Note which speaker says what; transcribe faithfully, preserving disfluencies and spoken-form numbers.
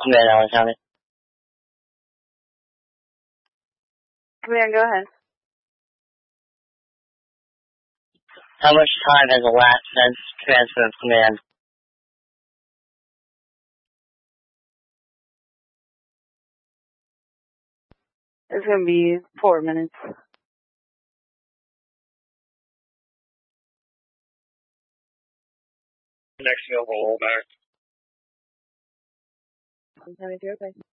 Speaker 1: Command, Allen County.
Speaker 2: Command, go ahead.
Speaker 1: How much time has elapsed since transfer of command?
Speaker 2: It's going to be four minutes.
Speaker 3: Next available rollback.
Speaker 2: I'm telling you, okay.